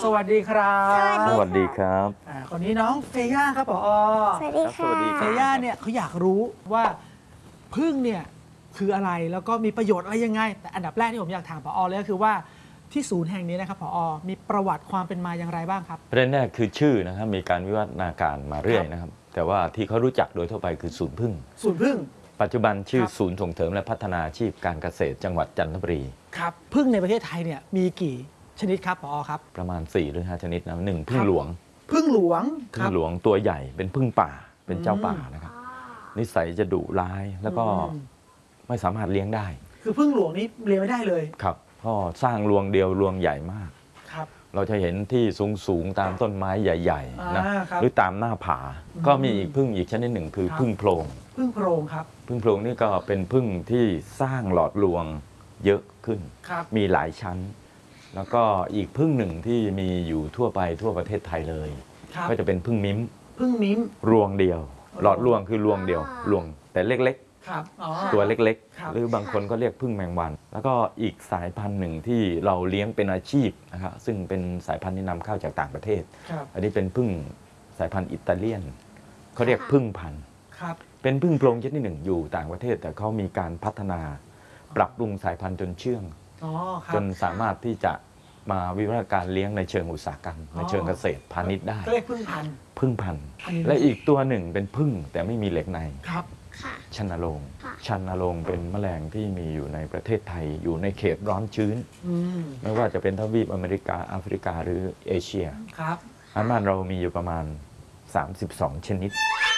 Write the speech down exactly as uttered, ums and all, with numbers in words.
วัสดีครับสวัสดีครับคนนี้น้องเฟย่าครับผอสวัสดีค่ะเฟย่าเนี่ยเขาอยากรู้ว่าผึ้งเนี่ยคืออะไรแล้วก็มีประโยชน์อะไรยังไงแต่อันดับแรกที่ผมอยากถามผอเลยก็คือว่าที่ศูนย์แห่งนี้นะครับผอมีประวัติความเป็นมาอย่างไรบ้างครับประเด็นแรกคือชื่อนะครับมีการวิวัฒนาการมาเรื่อยนะครับแต่ว่าที่เขารู้จักโดยทั่วไปคือศูนย์ผึ้งศูนย์ผึ้งปัจจุบันชื่อศูนย์ส่งเสริมและพัฒนาอาชีพการเกษตรจังหวัดจันทบุรีครับผึ้งในประเทศไทยเนี่ยมีกี่ชนิดครับผอครับประมาณสี่หรือห้าชนิดนะหนึ่งผึ้งหลวงผึ้งหลวงผึ้งหลวงตัวใหญ่เป็นผึ้งป่าเป็นเจ้าป่านะครับนิสัยจะดุร้ายแล้วก็ไม่สามารถเลี้ยงได้คือผึ้งหลวงนี้เลี้ยงไม่ได้เลยครับพ่อสร้างรวงเดียวรวงใหญ่มากครับเราจะเห็นที่สูงๆตามต้นไม้ใหญ่ๆนะหรือตามหน้าผาก็มีอีกผึ้งอีกชนิดหนึ่งคือผึ้งโพรงผึ้งโพรงครับผึ้งโพรงนี่ก็เป็นผึ้งที่สร้างหลอดรวงเยอะขึ้นมีหลายชั้นแล้วก็อีกผึ้งหนึ่งที่มีอยู่ทั่วไปทั่วประเทศไทยเลยก็จะเป็นผึ้งมิ้มผึ้งมิ้มรวงเดียวหลอดรวงคือรวงเดียวรวงแต่เล็กๆตัวเล็กๆหรือบางคนก็เรียกผึ้งแมงวันแล้วก็อีกสายพันธุ์หนึ่งที่เราเลี้ยงเป็นอาชีพนะครับซึ่งเป็นสายพันธุ์ที่นำเข้าจากต่างประเทศอันนี้เป็นผึ้งสายพันธุ์อิตาเลียนเขาเรียกผึ้งพันธุ์เป็นผึ้งโพรงชนิดหนึ่งอยู่ต่างประเทศแต่เขามีการพัฒนาปรับปรุงสายพันธุ์จนเชื่องจนสามารถที่จะมาวิวัฒนาการเลี้ยงในเชิงอุตสาหกรรมในเชิงเกษตรพาณิชย์ได้ก็เรียกผึ้งพันธุ์ผึ้งพันธุ์และอีกตัวหนึ่งเป็นผึ้งแต่ไม่มีเหล็กในครับชันโรงชันโรงเป็นแมลงที่มีอยู่ในประเทศไทยอยู่ในเขตร้อนชื้นไม่ว่าจะเป็นทวีปอเมริกาแอฟริกาหรือเอเชียครับอันบ้านเรามีอยู่ประมาณสามสิบสองชนิด